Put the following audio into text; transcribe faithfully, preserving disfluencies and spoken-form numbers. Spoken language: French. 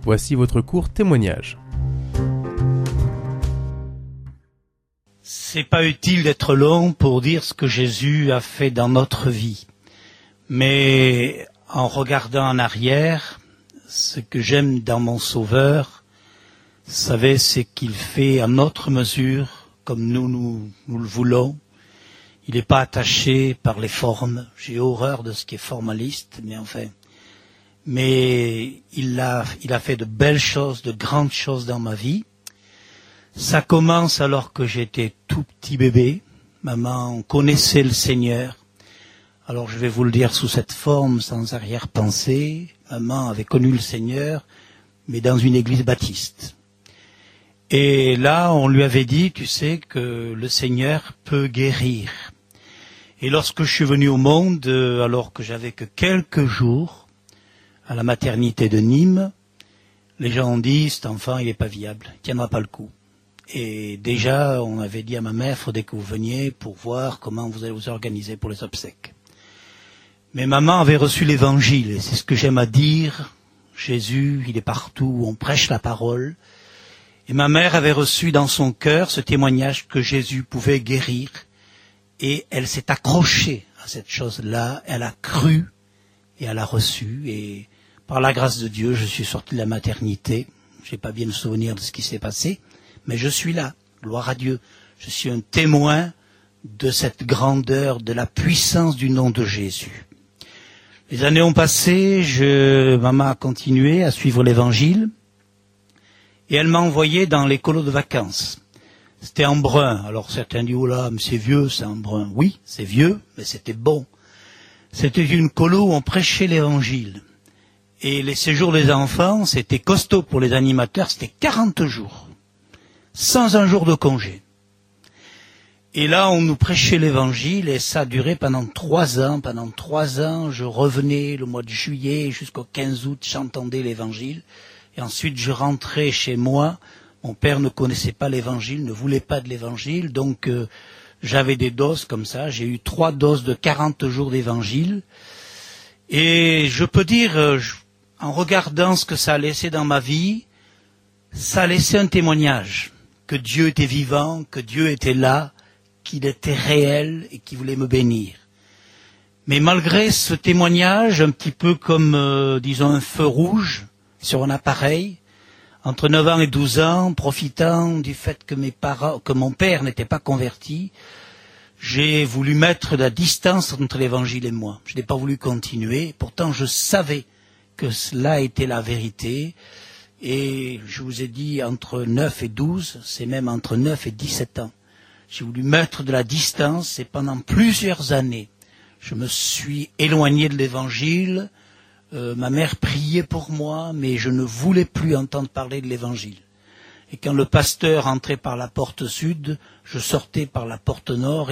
voici votre court témoignage. C'est pas utile d'être long pour dire ce que Jésus a fait dans notre vie. Mais en regardant en arrière, ce que j'aime dans mon Sauveur, vous savez, c'est qu'il fait à notre mesure, comme nous, nous, nous le voulons. Il n'est pas attaché par les formes. J'ai horreur de ce qui est formaliste, mais enfin. Mais il a, il a fait de belles choses, de grandes choses dans ma vie. Ça commence alors que j'étais tout petit bébé. Maman connaissait le Seigneur. Alors je vais vous le dire sous cette forme, sans arrière-pensée. Maman avait connu le Seigneur, mais dans une église baptiste. Et là, on lui avait dit, tu sais, que le Seigneur peut guérir. Et lorsque je suis venu au monde, alors que j'avais que quelques jours, à la maternité de Nîmes, les gens ont dit, cet enfant, il n'est pas viable, il ne tiendra pas le coup. Et déjà, on avait dit à ma mère, il faudrait que vous veniez pour voir comment vous allez vous organiser pour les obsèques. Mais maman avait reçu l'évangile, et c'est ce que j'aime à dire. Jésus, il est partout, on prêche la parole. Et ma mère avait reçu dans son cœur ce témoignage que Jésus pouvait guérir. Et elle s'est accrochée à cette chose-là, elle a cru, et elle a reçu. Et par la grâce de Dieu, je suis sorti de la maternité. Je n'ai pas bien le souvenir de ce qui s'est passé. Mais je suis là, gloire à Dieu. Je suis un témoin de cette grandeur, de la puissance du nom de Jésus. Les années ont passé, je, maman a continué à suivre l'évangile, et elle m'a envoyé dans les colos de vacances. C'était en brun. Alors certains disent, oh là, mais c'est vieux, c'est en brun. Oui, c'est vieux, mais c'était bon. C'était une colo où on prêchait l'évangile. Et les séjours des enfants, c'était costaud pour les animateurs, c'était quarante jours. Sans un jour de congé. Et là, on nous prêchait l'évangile et ça a duré pendant trois ans. Pendant trois ans, je revenais le mois de juillet jusqu'au quinze août, j'entendais l'évangile. Et ensuite, je rentrais chez moi. Mon père ne connaissait pas l'évangile, ne voulait pas de l'évangile. Donc, euh, j'avais des doses comme ça. J'ai eu trois doses de quarante jours d'évangile. Et je peux dire, euh, je, en regardant ce que ça a laissé dans ma vie, ça a laissé un témoignage. Que Dieu était vivant, que Dieu était là, qu'il était réel et qu'il voulait me bénir. Mais malgré ce témoignage, un petit peu comme, euh, disons, un feu rouge sur un appareil, entre neuf ans et douze ans, profitant du fait que mes parents, que mon père n'était pas converti, j'ai voulu mettre de la distance entre l'évangile et moi. Je n'ai pas voulu continuer. Pourtant, je savais que cela était la vérité. Et je vous ai dit, entre neuf et douze, c'est même entre neuf et dix-sept ans. J'ai voulu mettre de la distance et pendant plusieurs années, je me suis éloigné de l'évangile. Euh, ma mère priait pour moi, mais je ne voulais plus entendre parler de l'évangile. Et quand le pasteur entrait par la porte sud, je sortais par la porte nord.